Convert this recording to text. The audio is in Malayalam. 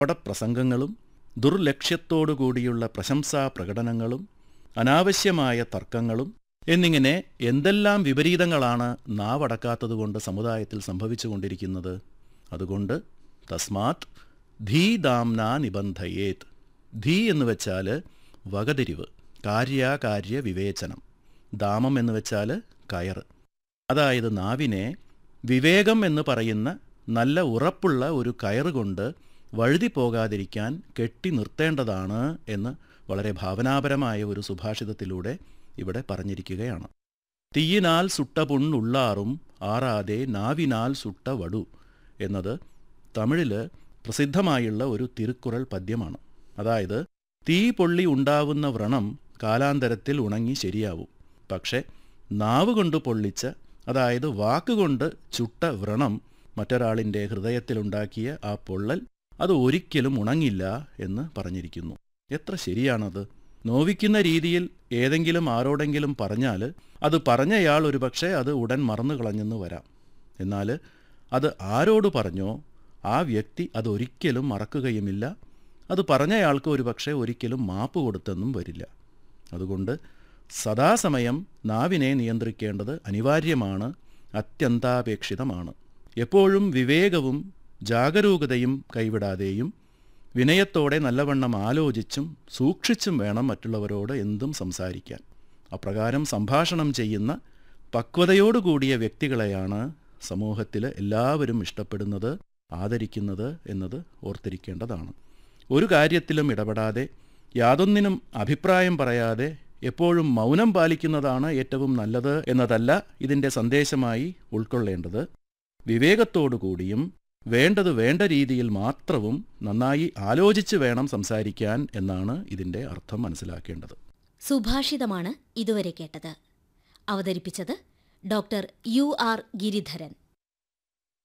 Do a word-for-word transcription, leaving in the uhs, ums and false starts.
പ്രസംഗങ്ങളും ദുർലക്ഷ്യത്തോടുകൂടിയുള്ള പ്രശംസാ പ്രകടനങ്ങളും അനാവശ്യമായ തർക്കങ്ങളും എന്നിങ്ങനെ എന്തെല്ലാം വിപരീതങ്ങളാണ് നാവടക്കാത്തതുകൊണ്ട് സമുദായത്തിൽ സംഭവിച്ചുകൊണ്ടിരിക്കുന്നത്. അതുകൊണ്ട് തസ്മാത് ധീദാംനാ നിബന്ധയേത്. ധീ എന്ന് വെച്ചാൽ വകതിരിവ്, കാര്യാകാര്യ വിവേചനം. ദാമം എന്ന് വെച്ചാൽ കയറ്. അതായത് നാവിനെ വിവേകം എന്ന് പറയുന്ന നല്ല ഉറപ്പുള്ള ഒരു കയറുകൊണ്ട് വഴുതി പോകാതിരിക്കാൻ കെട്ടി നിർത്തേണ്ടതാണ് എന്ന് വളരെ ഭാവനാപരമായ ഒരു സുഭാഷിതത്തിലൂടെ ഇവിടെ പറഞ്ഞിരിക്കുകയാണ്. തീയിനാൽ സുട്ട പുണ്ണുള്ളാറും ആറാതെ നാവിനാൽ സുട്ട വടു എന്നത് തമിഴിൽ പ്രസിദ്ധമായുള്ള ഒരു തിരുക്കുറൾ പദ്യമാണ്. അതായത് തീ പൊള്ളി ഉണ്ടാവുന്ന വ്രണം കാലാന്തരത്തിൽ ഉണങ്ങി ശരിയാവും. പക്ഷെ നാവ് കൊണ്ട് പൊള്ളിച്ച, അതായത് വാക്കുകൊണ്ട് ചുട്ട വ്രണം, മറ്റൊരാളിൻ്റെ ഹൃദയത്തിലുണ്ടാക്കിയ ആ പൊള്ളൽ അത് ഒരിക്കലും ഉണങ്ങില്ല എന്ന് പറഞ്ഞിരിക്കുന്നു. എത്ര ശരിയാണത്! നോവിക്കുന്ന രീതിയിൽ ഏതെങ്കിലും ആരോടെങ്കിലും പറഞ്ഞാൽ അത് പറഞ്ഞയാൾ ഒരുപക്ഷെ അത് ഉടൻ മറന്നു കളഞ്ഞെന്ന് വരാം. എന്നാൽ അത് ആരോട് പറഞ്ഞോ ആ വ്യക്തി അതൊരിക്കലും മറക്കുകയുമില്ല. അത് പറഞ്ഞയാൾക്ക് ഒരുപക്ഷെ ഒരിക്കലും മാപ്പ് കൊടുത്തെന്നും വരില്ല. അതുകൊണ്ട് സദാസമയം നാവിനെ നിയന്ത്രിക്കേണ്ടത് അനിവാര്യമാണ്, അത്യന്താപേക്ഷിതമാണ്. എപ്പോഴും വിവേകവും ജാഗരൂകതയും കൈവിടാതെയും വിനയത്തോടെ നല്ലവണ്ണം ആലോചിച്ചും സൂക്ഷിച്ചും വേണം മറ്റുള്ളവരോട് എന്തും സംസാരിക്കാൻ. അപ്രകാരം സംഭാഷണം ചെയ്യുന്ന പക്വതയോടുകൂടിയ വ്യക്തികളെയാണ് സമൂഹത്തിൽ എല്ലാവരും ഇഷ്ടപ്പെടുന്നത്, ആദരിക്കുന്നത് എന്നത് ഓർത്തിരിക്കേണ്ടതാണ്. ഒരു കാര്യത്തിലും ഇടപെടാതെ, യാതൊന്നിനും അഭിപ്രായം പറയാതെ എപ്പോഴും മൗനം പാലിക്കുന്നതാണ് ഏറ്റവും നല്ലത് എന്നതല്ല ഇതിൻ്റെ സന്ദേശമായി ഉൾക്കൊള്ളേണ്ടത്. വിവേകത്തോടുകൂടിയും വേണ്ടത് വേണ്ട രീതിയിൽ മാത്രവും നന്നായി ആലോചിച്ച് വേണം സംസാരിക്കാൻ എന്നാണ് ഇതിൻ്റെ അർത്ഥം മനസ്സിലാക്കേണ്ടത്. സുഭാഷിതമാണ് ഇതുവരെ കേട്ടത്. അവതരിപ്പിച്ചത് ഡോക്ടർ യു ആർ ഗിരിധരൻ.